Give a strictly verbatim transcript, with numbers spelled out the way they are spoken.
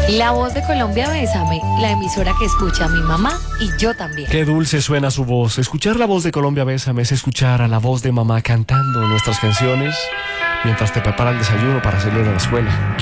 La Voz de Colombia, Bésame, la emisora que escucha a mi mamá y yo también. Qué dulce suena su voz. Escuchar la Voz de Colombia, Bésame, es escuchar a la voz de mamá cantando nuestras canciones mientras te prepara el desayuno para salir a la escuela.